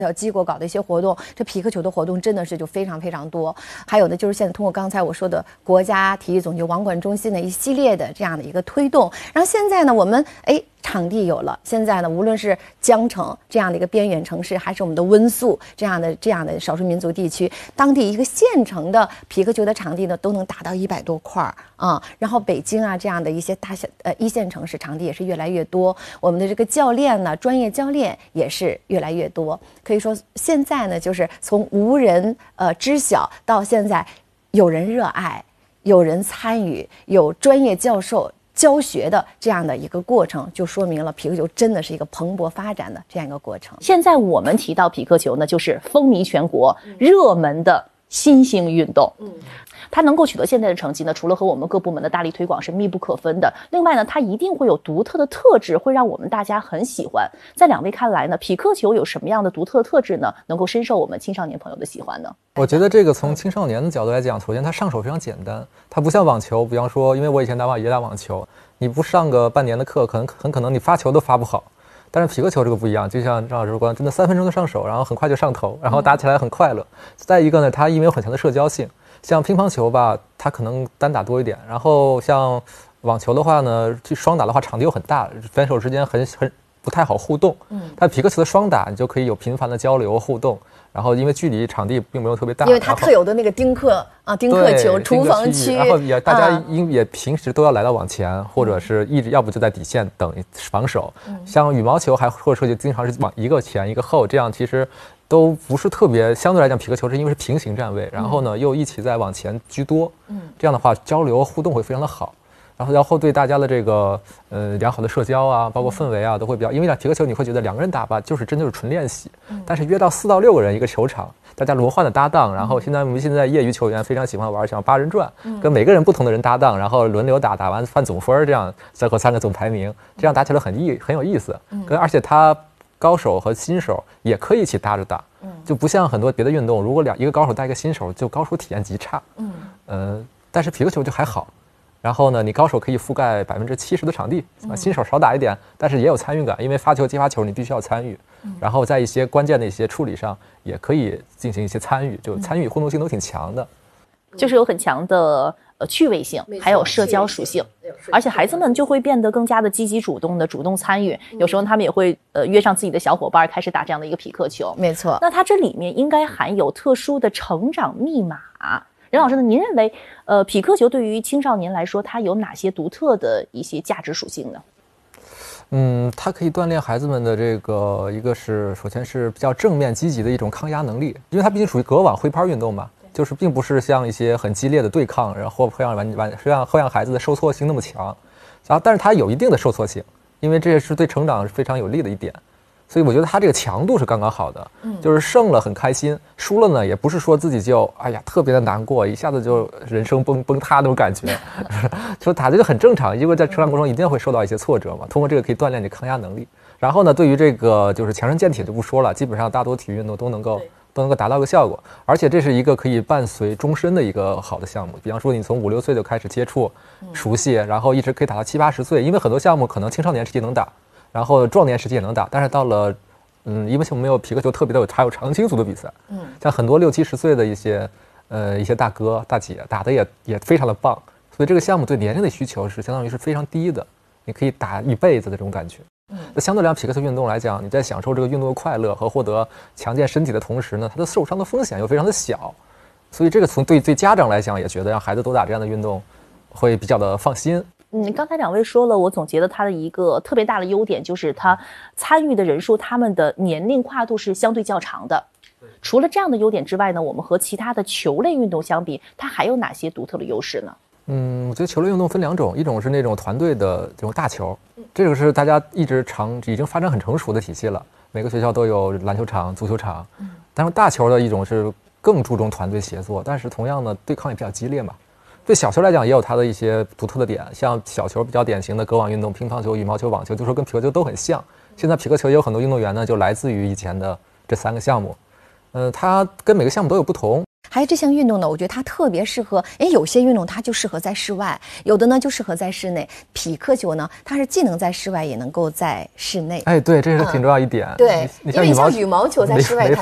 机构搞的一些活动，这匹克球的活动真的是就非常非常多。还有呢，就是现在通过刚才我说的国家体育总局网管中心的一系列的这样的一个推动，然后现在呢，我们场地有了，现在呢，无论是江城这样的一个边远城市，还是我们的温宿这样的少数民族地区，当地一个县城的匹克球的场地呢，都能达到100多块啊。然后北京啊这样的一些一线城市场地也是越来越多，我们的这个教练呢，专业教练也是越来越多。可以说现在呢，就是从无人知晓到现在有人热爱，有人参与，有专业教授教学的这样的一个过程，就说明了匹克球真的是一个蓬勃发展的这样一个过程。 现在我们提到匹克球呢，就是风靡全国、热门的新兴运动。它能够取得现在的成绩呢，除了和我们各部门的大力推广是密不可分的，另外呢，它一定会有独特的特质，会让我们大家很喜欢。在两位看来呢，匹克球有什么样的独特的特质呢，能够深受我们青少年朋友的喜欢呢？ 我觉得这个从青少年的角度来讲，首先它上手非常简单，它不像网球，比方说，因为我以前也打网球，你不上个半年的课，很可能你发球都发不好。但是匹克球这个不一样，就像张老师说，真的3分钟就上手，然后很快就上头，然后打起来很快乐。再一个呢，它因为有很强的社交性，像乒乓球吧，它可能单打多一点，然后像网球的话呢，双打的话场地又很大，选手之间很不太好互动。但匹克球的双打你就可以有频繁的交流互动，然后因为距离场地并没有特别大， 因为它特有的那个丁克球厨房区， 然后大家也平时都要来到网前，或者是一直要不就在底线等防守。像羽毛球或者说就经常是往一个前一个后，这样其实都不是特别，相对来讲匹克球是因为是平行站位，然后呢又一起在往前居多，这样的话交流互动会非常的好。然后对大家的这个良好的社交啊，包括氛围啊，都会比较。因为匹克球你会觉得2个人打吧，就是纯练习，但是约到4到6个人一个球场，大家轮换的搭档，然后现在业余球员非常喜欢玩像8人转，跟每个人不同的人搭档，然后轮流打完算总分，这样再和3个总排名，这样打起来很有意思。而且他高手和新手也可以一起搭着打，就不像很多别的运动，如果一个高手带一个新手，就高手体验极差。但是匹克球就还好。然后呢，你高手可以覆盖70%的场地，新手少打一点，但是也有参与感，因为发球接发球你必须要参与，然后在一些关键的一些处理上也可以进行一些参与，就参与互动性都挺强的， 就是有很强的趣味性，还有社交属性，而且孩子们就会变得更加的积极主动参与，有时候他们也会约上自己的小伙伴开始打这样的一个匹克球。 没错， 那它这里面应该含有特殊的成长密码。任老师呢，您认为匹克球对于青少年来说，它有哪些独特的一些价值属性呢？ 它可以锻炼孩子们的这个，一个是首先是比较正面积极的一种抗压能力，因为它毕竟属于隔网挥拍运动嘛，就是并不是像一些很激烈的对抗，然后会让孩子的受挫性那么强，然后但是它有一定的受挫性，因为这也是对成长非常有利的一点。所以我觉得他这个强度是刚刚好的，就是胜了很开心，输了呢也不是说自己就特别的难过，一下子就人生崩塌那种感觉，就打这个很正常，因为在成长过程中一定会受到一些挫折嘛，通过这个可以锻炼你抗压能力。然后呢，对于这个就是强身健体就不说了，基本上大多体育运动都能够达到一个效果，而且这是一个可以伴随终身的一个好的项目。比方说你从5、6岁就开始接触、熟悉，然后一直可以打到7、80岁，因为很多项目可能青少年时期能打。然后壮年时期也能打，但是到了，因为我们没有匹克球特别的还有常青组的比赛，像很多60、70岁的一些大哥大姐打的也非常的棒，所以这个项目对年龄的需求是相当于是非常低的，你可以打一辈子的这种感觉。那相对来讲，匹克球运动来讲，你在享受这个运动的快乐和获得强健身体的同时呢，它的受伤的风险又非常的小，所以这个从对家长来讲也觉得让孩子多打这样的运动会比较的放心。 刚才2位说了，我总结了它的一个特别大的优点，就是它参与的人数，他们的年龄跨度是相对较长的。除了这样的优点之外呢，我们和其他的球类运动相比，它还有哪些独特的优势呢？ 我觉得球类运动分2种，一种是那种团队的这种大球，这个是大家已经发展很成熟的体系了，每个学校都有篮球场、足球场。但是大球的一种是更注重团队协作，但是同样呢，对抗也比较激烈嘛。对小球来讲也有它的一些独特的点，像小球比较典型的隔网运动，乒乓球、羽毛球、网球，就说跟匹克球都很像。现在匹克球也有很多运动员呢，就来自于以前的这3个项目。它跟每个项目都有不同。 还有这项运动呢，我觉得它特别适合，有些运动它就适合在室外，有的呢就适合在室内。匹克球呢，它是既能在室外也能够在室内。 哎，对，这是挺重要一点。 对， 你因为像羽毛球在室外